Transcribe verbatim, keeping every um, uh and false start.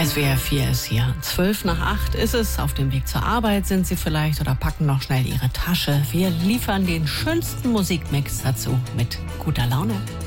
S W R vier ist hier. Zwölf nach acht ist es. Auf dem Weg zur Arbeit sind Sie vielleicht oder packen noch schnell Ihre Tasche. Wir liefern den schönsten Musikmix dazu mit guter Laune.